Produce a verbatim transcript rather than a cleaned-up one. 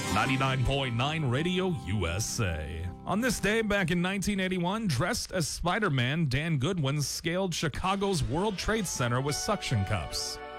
ninety-nine point nine Radio U S A. On this day, back in nineteen eighty-one, dressed as Spider-Man, Dan Goodwin scaled Chicago's World Trade Center with suction cups.